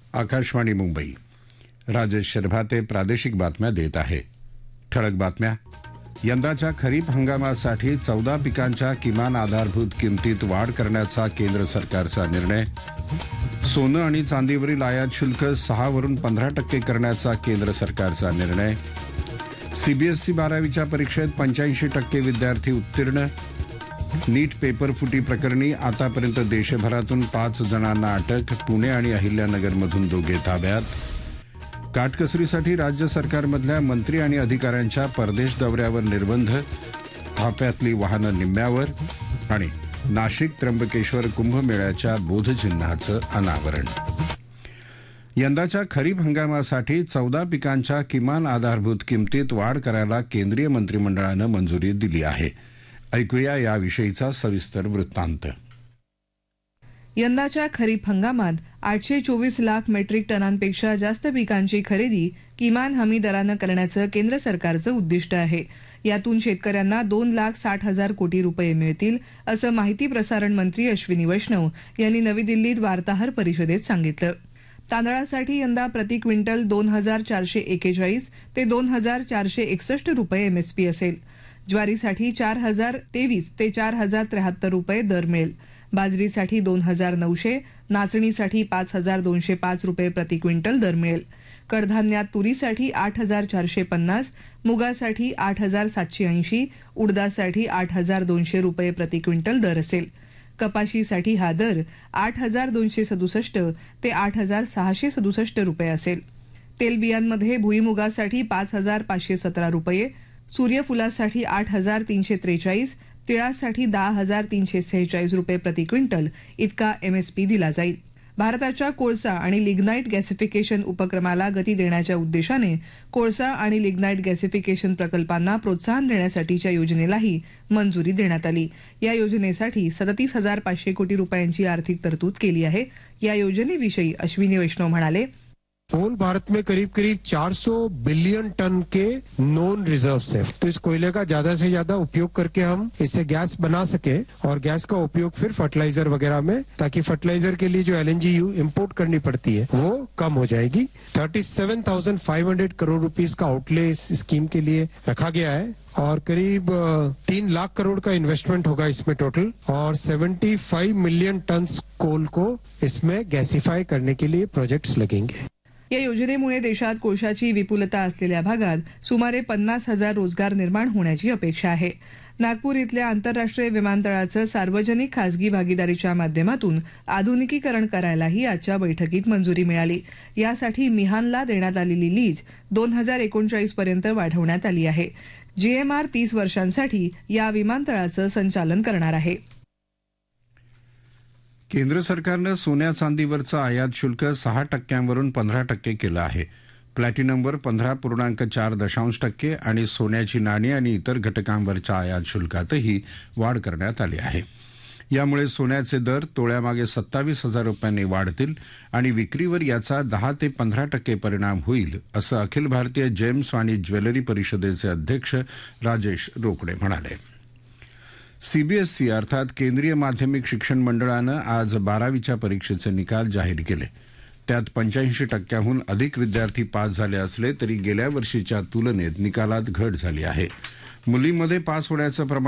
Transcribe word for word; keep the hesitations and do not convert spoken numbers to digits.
आकाशवाणी मुंबई. राजेश शर्भाते प्रादेशिक बातम्या देत आहे. ठळक बातम्या. यंदाच्या खरीप हंगामासाठी चौदा पिकांच्या किमान आधारभूत किमतीत वाढ करण्याचा केंद्र सरकारचा निर्णय. सोनं आणि चांदीवरील आयात शुल्क सहावरून पंधरा टक्के करण्याचा केंद्र सरकारचा निर्णय. सीबीएसई बारावीच्या परीक्षेत पंच्याऐंशी टक्के विद्यार्थी उत्तीर्ण. नीट पेपर फुटी प्रकरणी आतापर्यंत देशभरातून पाच जणांना अटक. पुणे आणि अहिल्यानगरमधून दोघे ताब्यात. काटकसरीसाठी राज्य सरकारमधल्या मंत्री आणि अधिकाऱ्यांच्या परदेश दौऱ्यावर निर्बंध. ताफ्यातली वाहनं निम्म्यावर. आणि नाशिक त्र्यंबकेश्वर कुंभमेळ्याच्या बोधचिन्हाचं अनावरण. यंदाच्या खरीप हंगामासाठी चौदा पिकांच्या किमान आधारभूत किमतीत वाढ करायला केंद्रीय मंत्रिमंडळानं मंजुरी दिली आहे. ऐकूया याविषयीचा सविस्तर वृत्तांत. यंदाच्या खरीप हंगामात आठशे चोवीस लाख मेट्रिक टनांपेक्षा जास्त पिकांची खरेदी किमान हमी दरानं करण्याचं केंद्र सरकारचं उद्दिष्ट आहे. यातून शेतकऱ्यांना दोन लाख साठ हजार कोटी रुपये मिळतील, असं माहिती प्रसारण मंत्री अश्विनी वैष्णव यांनी नवी दिल्लीत वार्ताहर परिषदेत सांगितलं. तांदळासाठी यंदा प्रति क्विंटल दोन हजार चारशे एकेचाळीस ते दोन हजार चारशे एकसष्ट रुपये एमएसपी असेल. ज्वारीसाठी चार हजार तेवीस ते चार हजार त्र्याहत्तर रुपये दर मिळेल. बाजरीसाठी दोन हजार नऊशे, नाचणीसाठी पाच हजार दोनशे पाच रुपये प्रति क्विंटल दर मिळेल. कडधान्यात तुरीसाठी आठ हजार चारशे पन्नास, मुगासाठी आठ हजार सातशे ऐंशी, उडदासाठी आठ हजार दोनशे रुपये प्रति क्विंटल दर असेल. कपाशीसाठी हा दर आठ हजार दोनशे सदुसष्ट ते आठ हजार सहाशे सदुसष्ट रुपये असेल. तेलबियांमध्ये भुईमुगासाठी पाच हजार पाचशे सतरा रुपये, सूर्यफुलासाठी आठ हजार तीनशे त्रेचाळीस, तिळासाठी दहा हजार तीनशे सेहेचाळीस रुपये प्रति क्विंटल इतका एमएसपी दिला जाईल. भारताच्या कोळसा आणि लिग्नाईट गॅसिफिकेशन उपक्रमाला गती देण्याच्या उद्देशाने कोळसा आणि लिग्नाईट गॅसिफिकेशन प्रकल्पांना प्रोत्साहन देण्यासाठीच्या योजनेलाही मंजुरी देण्यात आली. या योजनेसाठी सदतीस हजार पाचशे कोटी रुपयांची आर्थिक तरतूद केली आहे. या योजनेविषयी अश्विनी वैष्णव म्हणाले, होल भारत में करीब करीब चार सौ बिलियन टन के नॉन रिजर्व्स है. तो इस कोयले का ज्यादा से ज्यादा उपयोग करके हम इससे गैस बना सके और गैस का उपयोग फिर फर्टिलाइजर वगैरह में, ताकि फर्टिलाइजर के लिए जो एलएनजी इंपोर्ट करनी पड़ती है वो कम हो जाएगी. थर्टी सेवन thousand five hundred crore rupees का आउटले इस स्कीम के लिए रखा गया है और करीब तीन लाख करोड़ का इन्वेस्टमेंट होगा इसमें टोटल, और पचहत्तर मिलियन टन कोल को इसमें गैसिफाई करने के लिए प्रोजेक्ट्स लगेंगे. या योजनेमुळे देशात कोळशाची विपुलता असलेल्या भागात सुमारे पन्नास हजार रोजगार निर्माण होण्याची अपेक्षा आहे. नागपूर इथल्या आंतरराष्ट्रीय विमानतळाचं सार्वजनिक खासगी भागीदारीच्या माध्यमातून आधुनिकीकरण करायलाही आजच्या बैठकीत मंजुरी मिळाली. यासाठी मिहानला देण्यात आलेली लीज दोन हजार एकोणचाळीस पर्यंत वाढवण्यात आली आहे. जीएमआर तीस वर्षांसाठी या विमानतळाचं संचालन करणार आहे. केंद्र सरकारनं सोन्या चांदीवरचं आयात शुल्क सहा टक्क्यांवरून पंधरा टक्के केलं आहे. प्लॅटिनमवर पंधरा पूर्णांक चार दशांश टक्के आणि सोन्याची नाणी आणि इतर घटकांवरच्या आयात शुल्कातही वाढ करण्यात आली आहे. यामुळे सोन्याचे दर तोळ्यामागे सत्तावीस हजार रुपयांनी वाढतील आणि विक्रीवर याचा दहा ते पंधरा टक्के परिणाम होईल, असं अखिल भारतीय जेम्स आणि ज्वेलरी परिषदेचे अध्यक्ष राजेश रोकडे म्हणाले. सीबीएसई अर्थात केंद्रीय माध्यमिक शिक्षण मंडळानं आज बारावीच्या परीक्षेचे निकाल जाहीर केले. त्यात पंच्याऐंशी टक्क्याहून अधिक विद्यार्थी पास झाले असले तरी गेल्या वर्षीच्या तुलनेत निकालात घट झाली आहे. मुलींमध्ये पास होण्याचं प्रमाण